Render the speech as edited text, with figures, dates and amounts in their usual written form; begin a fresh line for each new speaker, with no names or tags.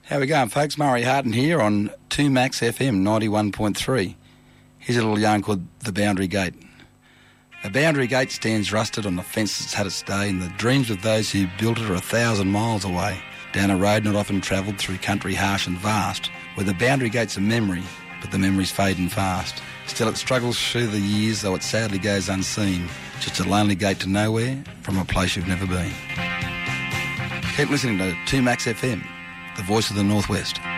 How we going, folks? Murray Harden here on 2Max FM 91.3. Here's a little yarn called The Boundary Gate. A boundary gate stands rusted on a fence that's had its day, and the dreams of those who built it are 1,000 miles away, down a road not often travelled through country harsh and vast, where the boundary gate's a memory, but the memory's fading fast. Still it struggles through the years, though it sadly goes unseen, just a lonely gate to nowhere from a place you've never been. Keep listening to 2Max FM, the voice of the Northwest.